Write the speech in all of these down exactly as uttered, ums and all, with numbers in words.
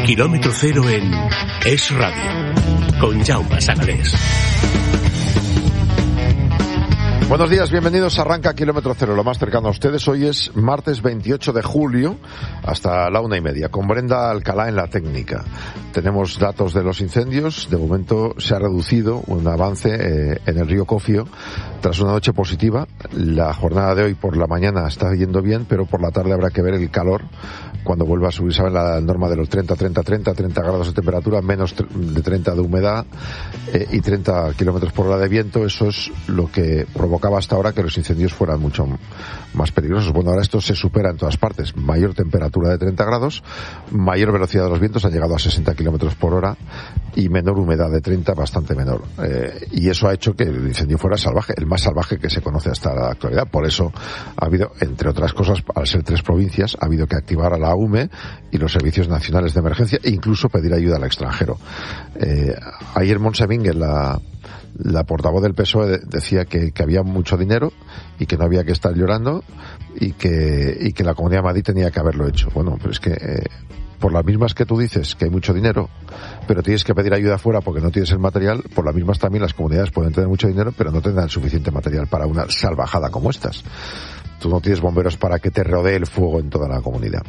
Kilómetro cero en Es Radio, con Jaume Sagalés. Buenos días, bienvenidos. Arranca Kilómetro Cero, lo más cercano a ustedes. Hoy es martes veintiocho de julio, hasta la una y media, con Brenda Alcalá en la técnica. Tenemos datos de los incendios. De momento se ha reducido un avance eh, en el río Cofio tras una noche positiva. La jornada de hoy por la mañana está yendo bien, pero por la tarde habrá que ver el calor cuando vuelva a subir, saben, la norma de los treinta, treinta, treinta, treinta grados de temperatura, menos de treinta de humedad eh, y treinta kilómetros por hora de viento. Eso es lo que provocaba hasta ahora que los incendios fueran mucho más peligrosos. Bueno, ahora esto se supera en todas partes. Mayor temperatura de treinta grados, mayor velocidad de los vientos, han llegado a sesenta kilómetros por hora, y menor humedad de treinta, bastante menor. Eh, y eso ha hecho que el incendio fuera salvaje, el más salvaje que se conoce hasta la actualidad. Por eso ha habido, entre otras cosas, al ser tres provincias, ha habido que activar a la U M E y los servicios nacionales de emergencia, e incluso pedir ayuda al extranjero. Eh, ayer Montse Mínguez, la La portavoz del P S O E, decía que, que había mucho dinero y que no había que estar llorando y que, y que la Comunidad de Madrid tenía que haberlo hecho. Bueno, pero es que eh, por las mismas que tú dices que hay mucho dinero, pero tienes que pedir ayuda afuera porque no tienes el material, por las mismas también las comunidades pueden tener mucho dinero, pero no tendrán suficiente material para una salvajada como estas. Tú no tienes bomberos para que te rodee el fuego en toda la comunidad.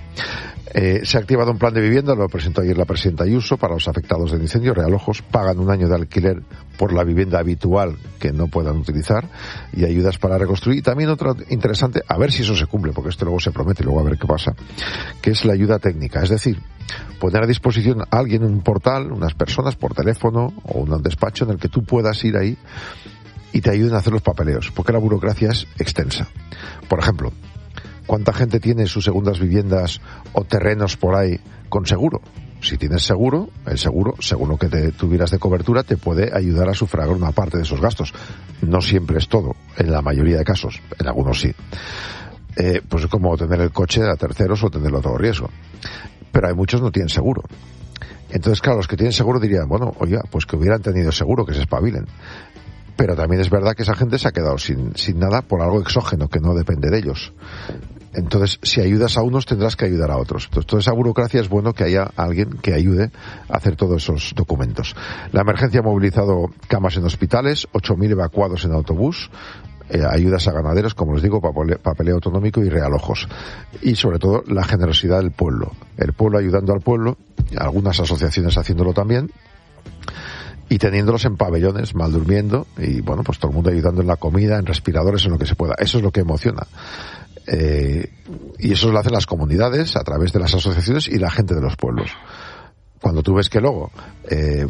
Eh, se ha activado un plan de vivienda, lo presentó ayer la presidenta Ayuso, para los afectados del incendio. Realojos pagan un año de alquiler por la vivienda habitual que no puedan utilizar y ayudas para reconstruir. Y también otro interesante, a ver si eso se cumple, porque esto luego se promete y luego a ver qué pasa, que es la ayuda técnica. Es decir, poner a disposición a alguien un portal, unas personas por teléfono o un despacho en el que tú puedas ir ahí y te ayuden a hacer los papeleos, porque la burocracia es extensa. Por ejemplo, ¿cuánta gente tiene sus segundas viviendas o terrenos por ahí con seguro? Si tienes seguro, el seguro, según lo que te tuvieras de cobertura, te puede ayudar a sufragar una parte de esos gastos. No siempre es todo, en la mayoría de casos, en algunos sí. Eh, pues es como tener el coche a terceros o tenerlo a todo riesgo. Pero hay muchos que no tienen seguro. Entonces, claro, los que tienen seguro dirían, bueno, oiga, pues que hubieran tenido seguro, que se espabilen. Pero también es verdad que esa gente se ha quedado sin, sin nada por algo exógeno que no depende de ellos. Entonces, si ayudas a unos, tendrás que ayudar a otros. Entonces, toda esa burocracia es bueno que haya alguien que ayude a hacer todos esos documentos. La emergencia ha movilizado camas en hospitales, ocho mil evacuados en autobús, eh, ayudas a ganaderos, como les digo, papeleo, papeleo autonómico y realojos. Y sobre todo, la generosidad del pueblo. El pueblo ayudando al pueblo, algunas asociaciones haciéndolo también, y teniéndolos en pabellones, mal durmiendo, y bueno, pues todo el mundo ayudando en la comida, en respiradores, en lo que se pueda. Eso es lo que emociona. Eh, y eso lo hacen las comunidades a través de las asociaciones y la gente de los pueblos. Cuando tú ves que luego eh,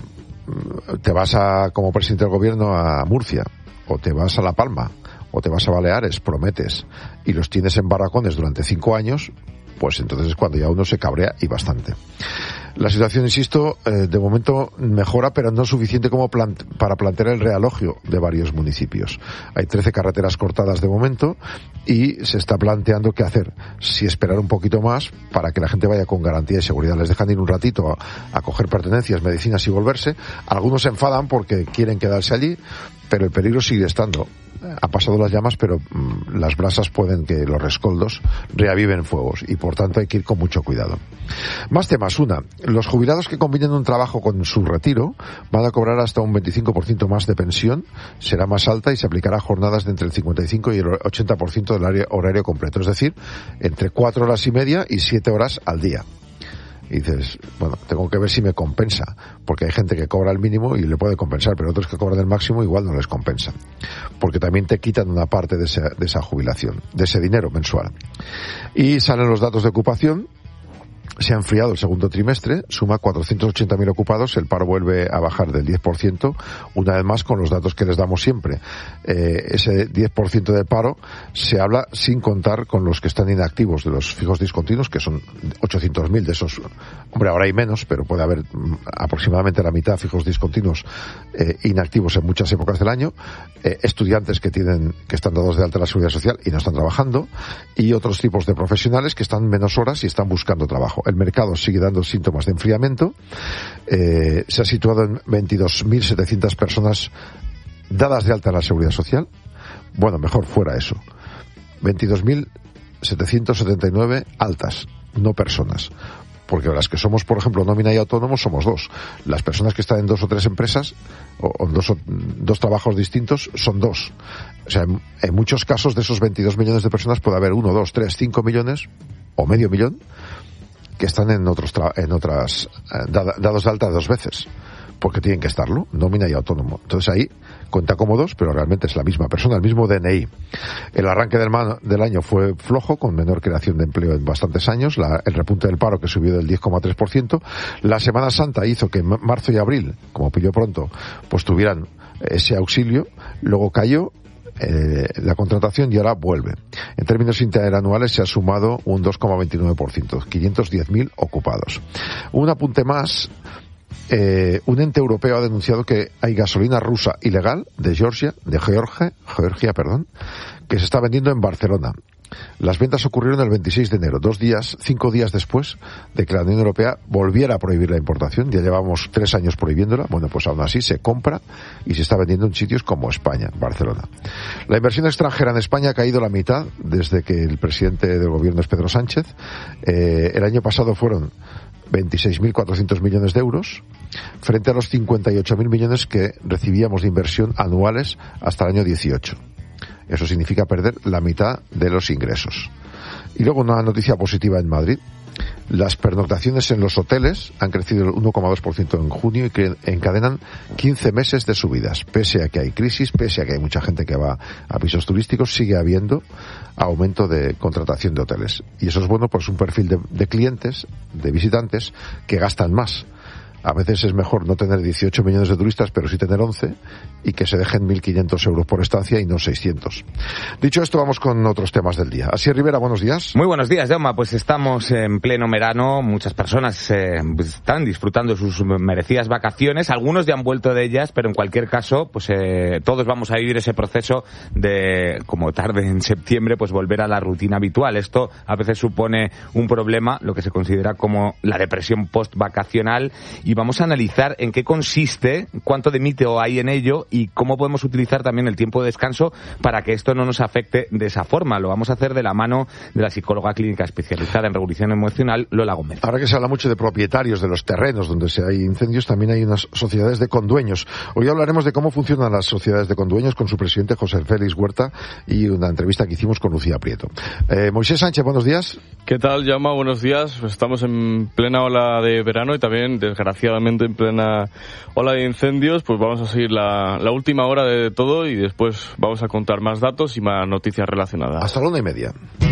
te vas a, como presidente del gobierno, a Murcia, o te vas a La Palma, o te vas a Baleares, prometes, y los tienes en barracones durante cinco años, pues entonces es cuando ya uno se cabrea, y bastante. La situación, insisto, eh, de momento mejora, pero no suficiente como plant- para plantear el realojio de varios municipios. Hay trece carreteras cortadas de momento y se está planteando qué hacer. Si esperar un poquito más para que la gente vaya con garantía y seguridad. Les dejan ir un ratito a, a coger pertenencias, medicinas y volverse. Algunos se enfadan porque quieren quedarse allí, pero el peligro sigue estando. Ha pasado las llamas, pero mmm, las brasas pueden que los rescoldos reaviven fuegos y por tanto hay que ir con mucho cuidado. Más temas. Una, los jubilados que combinen un trabajo con su retiro van a cobrar hasta un veinticinco por ciento más de pensión, será más alta y se aplicará a jornadas de entre el cincuenta y cinco y el ochenta por ciento del área horario completo, es decir, entre cuatro horas y media y siete horas al día. Y dices, bueno, tengo que ver si me compensa, porque hay gente que cobra el mínimo y le puede compensar, pero otros que cobran el máximo igual no les compensa, porque también te quitan una parte de esa, de esa jubilación, de ese dinero mensual. Y salen los datos de ocupación. Se ha enfriado el segundo trimestre, suma cuatrocientos ochenta mil ocupados, el paro vuelve a bajar del diez por ciento, una vez más con los datos que les damos siempre. Eh, ese diez por ciento de paro se habla sin contar con los que están inactivos de los fijos discontinuos, que son ochocientos mil de esos. Hombre, ahora hay menos, pero puede haber mm, aproximadamente la mitad fijos discontinuos eh, inactivos en muchas épocas del año, eh, estudiantes que tienen que están dados de alta en la Seguridad Social y no están trabajando, y otros tipos de profesionales que están menos horas y están buscando trabajo. El mercado sigue dando síntomas de enfriamiento. Eh, se ha situado en veintidós mil setecientas personas dadas de alta en la Seguridad Social. Bueno, mejor fuera eso. veintidós mil setecientos setenta y nueve altas, no personas. porque las que somos, por ejemplo, nómina y autónomos somos dos. Las personas que están en dos o tres empresas o, o en dos, o, dos trabajos distintos son dos. O sea, en, en muchos casos de esos veintidós millones de personas puede haber uno, dos, tres, cinco millones o medio millón que están en otros tra- en otras eh, dados de alta dos veces, porque tienen que estarlo, nómina y autónomo. Entonces ahí cuenta como dos, pero realmente es la misma persona, el mismo D N I. El arranque del, man, del año fue flojo, con menor creación de empleo en bastantes años, la, el repunte del paro que subió del diez coma tres por ciento. La Semana Santa hizo que en marzo y abril, como pilló pronto, pues tuvieran ese auxilio, luego cayó Eh, la contratación y ahora vuelve. En términos interanuales se ha sumado un dos coma veintinueve por ciento, quinientos diez mil ocupados. Un apunte más, eh, un ente europeo ha denunciado que hay gasolina rusa ilegal de Georgia, de Georgia, Georgia, perdón, que se está vendiendo en Barcelona. Las ventas ocurrieron el veintiséis de enero, dos días, cinco días después de que la Unión Europea volviera a prohibir la importación. Ya llevamos tres años prohibiéndola. Bueno, pues aún así se compra y se está vendiendo en sitios como España, Barcelona. La inversión extranjera en España ha caído la mitad desde que el presidente del gobierno es Pedro Sánchez. Eh, el año pasado fueron veintiséis mil cuatrocientos millones de euros frente a los cincuenta y ocho mil millones que recibíamos de inversión anuales hasta el año dieciocho. Eso significa perder la mitad de los ingresos. Y luego una noticia positiva en Madrid. Las pernoctaciones en los hoteles han crecido el uno coma dos por ciento en junio y que encadenan quince meses de subidas. Pese a que hay crisis, pese a que hay mucha gente que va a pisos turísticos, sigue habiendo aumento de contratación de hoteles. Y eso es bueno, pues un perfil de, de clientes, de visitantes, que gastan más. A veces es mejor no tener dieciocho millones de turistas, pero sí tener once, y que se dejen mil quinientos euros por estancia y no seiscientos. Dicho esto, vamos con otros temas del día. Asier Rivera, buenos días. Muy buenos días, Jaume. Pues estamos en pleno verano. Muchas personas eh, pues están disfrutando de sus merecidas vacaciones. Algunos ya han vuelto de ellas, pero en cualquier caso, pues eh, todos vamos a vivir ese proceso de, como tarde en septiembre, pues volver a la rutina habitual. Esto a veces supone un problema, lo que se considera como la depresión post-vacacional. Y vamos a analizar en qué consiste, cuánto de mito hay en ello y cómo podemos utilizar también el tiempo de descanso para que esto no nos afecte de esa forma. Lo vamos a hacer de la mano de la psicóloga clínica especializada en regulación emocional, Lola Gómez. Ahora que se habla mucho de propietarios de los terrenos donde se hay incendios, también hay unas sociedades de condueños. Hoy hablaremos de cómo funcionan las sociedades de condueños con su presidente José Félix Huerta y una entrevista que hicimos con Lucía Prieto. Eh, Moisés Sánchez, buenos días. ¿Qué tal, Jaume? Buenos días. Estamos en plena ola de verano y también, desgraciadamente, en plena ola de incendios. Pues vamos a seguir la, la última hora de todo y después vamos a contar más datos y más noticias relacionadas. Hasta la una y media.